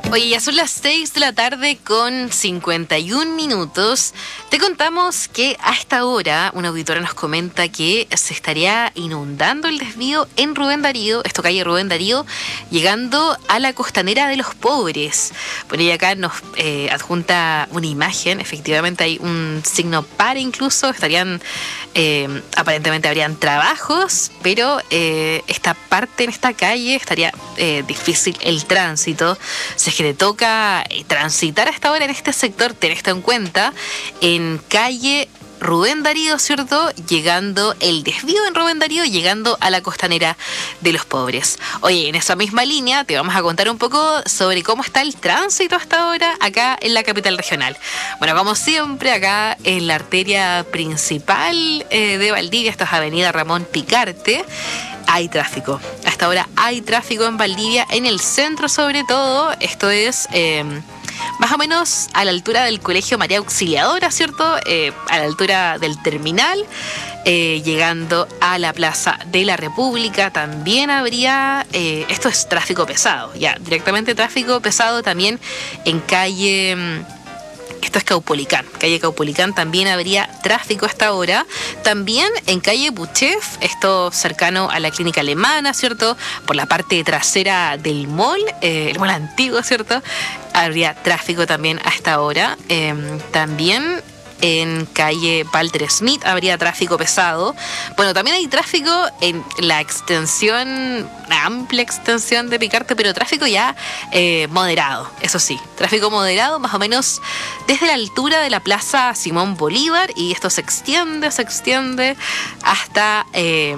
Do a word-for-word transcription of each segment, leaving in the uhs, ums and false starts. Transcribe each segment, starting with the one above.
Oye, ya son las seis de la tarde con cincuenta y un minutos. Te contamos que a esta hora una auditora nos comenta que se estaría inundando el desvío en Rubén Darío, esto calle Rubén Darío, llegando a la costanera de los pobres. Bueno, y acá nos eh, adjunta una imagen, efectivamente hay un signo par incluso, estarían, eh, aparentemente habrían trabajos, pero eh, esta parte en esta calle estaría eh, difícil el tránsito. Si es que te toca transitar a esta hora en este sector, ten esto en cuenta, en calle Rubén Darío, ¿cierto? Llegando el desvío en Rubén Darío, llegando a la costanera de los pobres. Oye, en esa misma línea te vamos a contar un poco sobre cómo está el tránsito hasta ahora acá en la capital regional. Bueno, como siempre, acá en la arteria principal eh, de Valdivia, esta es avenida Ramón Picarte, hay tráfico. Hasta ahora hay tráfico en Valdivia, en el centro sobre todo. Esto es eh, más o menos a la altura del Colegio María Auxiliadora, ¿cierto? Eh, a la altura del terminal, eh, llegando a la Plaza de la República. También habría, eh, esto es tráfico pesado, ya, directamente tráfico pesado también en calle... Esto es Caupolicán, calle Caupolicán, también habría tráfico hasta ahora. También en calle Buchef, esto cercano a la clínica alemana, ¿cierto? Por la parte trasera del mall, eh, el mall antiguo, ¿cierto? Habría tráfico también a esta hora. Eh, también en calle Walter Smith habría tráfico pesado. Bueno, también hay tráfico en la extensión, una amplia extensión de Picarte, pero tráfico ya eh, moderado, eso sí. Tráfico moderado más o menos desde la altura de la Plaza Simón Bolívar, y esto se extiende, se extiende hasta eh,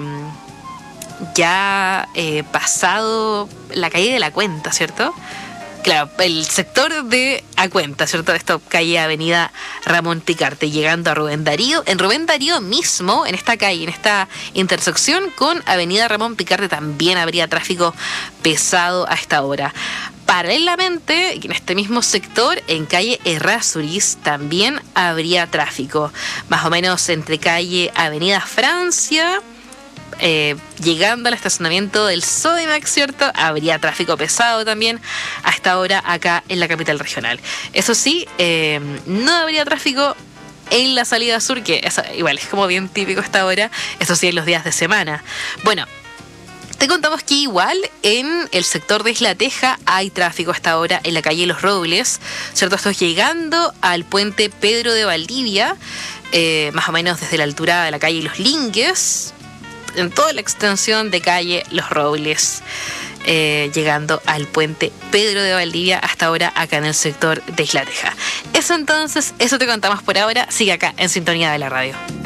ya eh, pasado la calle de la Cuenta, ¿cierto? Claro, el sector de Acuenta, ¿cierto? Esto calle Avenida Ramón Picarte, llegando a Rubén Darío. En Rubén Darío mismo, en esta calle, en esta intersección con Avenida Ramón Picarte, también habría tráfico pesado a esta hora. Paralelamente, en este mismo sector, en calle Errázuriz, también habría tráfico. Más o menos entre calle Avenida Francia... Eh, llegando al estacionamiento del Sodimac, ¿cierto? Habría tráfico pesado también a esta hora acá en la capital regional. Eso sí, eh, no habría tráfico en la salida sur, que es, igual es como bien típico a esta hora, eso sí en los días de semana. Bueno, te contamos que igual en el sector de Isla Teja hay tráfico hasta ahora en la calle Los Robles, ¿cierto? Esto es llegando al puente Pedro de Valdivia, eh, más o menos desde la altura de la calle Los Lingues, en toda la extensión de calle Los Robles, eh, llegando al puente Pedro de Valdivia hasta ahora acá en el sector de Isla Teja. Eso entonces, eso te contamos por ahora. Sigue acá en sintonía de la radio.